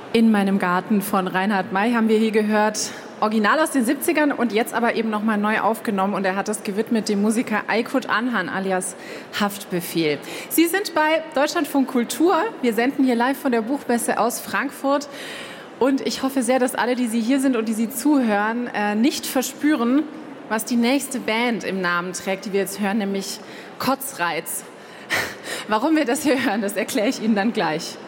In meinem Garten von Reinhard May haben wir hier gehört, original aus den 70ern und jetzt aber eben nochmal neu aufgenommen. Und er hat das gewidmet dem Musiker Aykut Anhan alias Haftbefehl. Sie sind bei Deutschlandfunk Kultur. Wir senden hier live von der Buchmesse aus Frankfurt. Und ich hoffe sehr, dass alle, die Sie hier sind und die Sie zuhören, nicht verspüren, was die nächste Band im Namen trägt, die wir jetzt hören, nämlich Kotzreiz. Warum wir das hier hören, das erkläre ich Ihnen dann gleich.